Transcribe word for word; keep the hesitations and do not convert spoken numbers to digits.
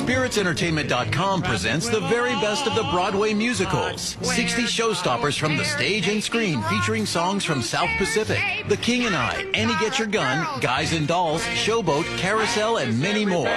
Spirits Entertainment dot com presents the very best of the Broadway musicals. sixty showstoppers from the stage and screen featuring songs from South Pacific, The King and I, Annie Get Your Gun, Guys and Dolls, Showboat, Carousel, and many more.